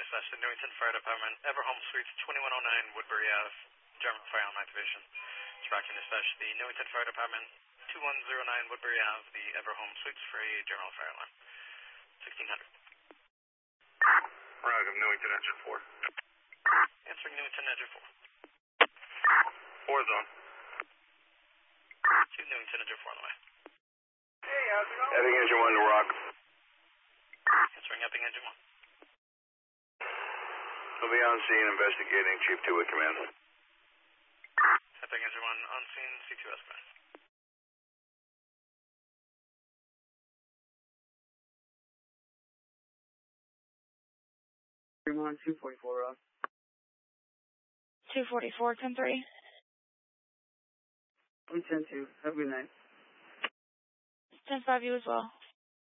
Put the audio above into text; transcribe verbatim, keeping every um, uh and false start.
slash the Newington Fire Department, Everhome Suites, twenty-one oh nine Woodbury Avenue, German Fire Alarm Activation. Tracking dispatch the Newington Fire Department, two one zero nine Woodbury Avenue, the Everhome Suites for a general fire alarm. sixteen hundred. Roger, Newington Engine four. Answering Newington Engine four. four zone. To Newington Engine four on the way. Hey, how's it going? Epping Engine one to Rock. Answering Epping Engine one. We'll be on scene investigating. Chief two at command. Epping Engine one on scene, C two S command. one, two forty-four, Rock. two forty-four, ten three. one ten two. Have a good night. ten five, you as well.